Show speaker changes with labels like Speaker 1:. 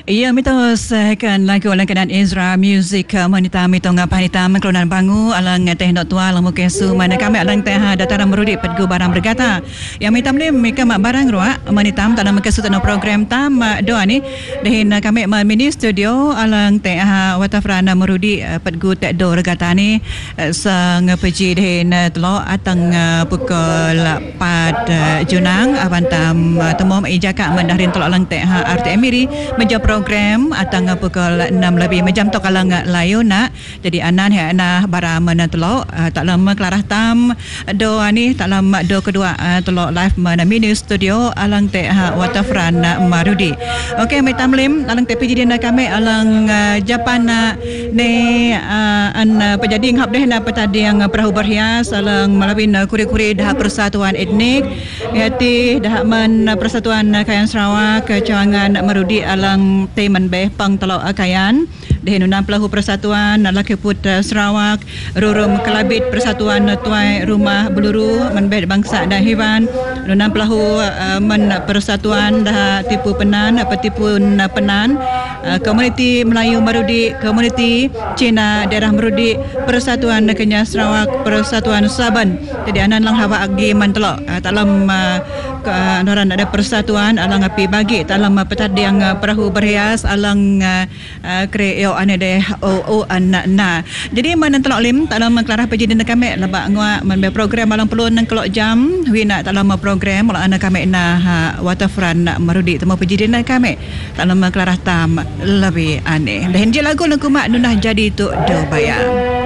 Speaker 1: Ia mitos kan lagu ulang kenan Ezra Music manita mitong panita mengklonan bangu alang teh dok tua alang mukesu mana kami alang teh dataran merudi pedgu barang bergata. Yang mitam ni mereka mak barang ruak manitam tanam mukesu tanam program tam doa ni dehin kami mini studio alang teh watafrana merudi pedgu tek do regata ni sang peji dehin telo atang pukul 4 Junang abantam temom ijaka mendarin telo alang teh RTM miri menjadi program atang pukul 6 lebih macam tu kalau nggak layu nak jadi anan ya nah bara mana telo tak lama kelarah tam do ni tak lama do kedua telo live mana mini studio alang teh watafran marudi. Okey mai tamlim alang teh piji dia kami alang Japan ni an penjadi ngap deh na petadi yang perahu berhias alang malabin kuri-kuri dah persatuan etnik yati dah man persatuan kayan Sarawak kecawangan marudi alang teman beh pang telo akayan dehenunam pelahu persatuan laki put Sarawak rurum kelabit persatuan tuai rumah beluru menbeh bangsa dan hewan nunam pelahu men persatuan dah tipu penan petipun penan komuniti Melayu Marudi komuniti Cina daerah Marudi persatuan Kenya Sarawak persatuan Saban jadi anan lang hawa agi mantelo dalam noran ada persatuan alang api bagi dalam petadi yang perahu berhias alang kreo ane deh o anak na jadi mana telok lim dalam kelarah pejidin kami lebak ngua men program alang pelun nang kelok jam wina dalam program olah anak kami na watafran marudi temu pejidin kami dalam kelarah tam lebih aneh dan je lagu nak kumak nunah jadi tu do bayar.